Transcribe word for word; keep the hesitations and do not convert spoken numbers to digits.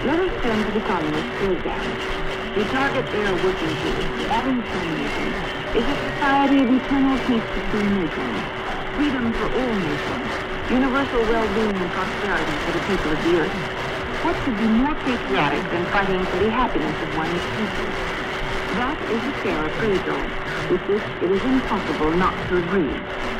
Let us turn to the Communist program. The target they are working towards, adding communism, is a society of eternal peace between nations, freedom for all nations, universal well-being and prosperity for the people of the earth. What could be more patriotic than fighting for the happiness of one's people? That is a fair appraisal, with which it is impossible not to agree.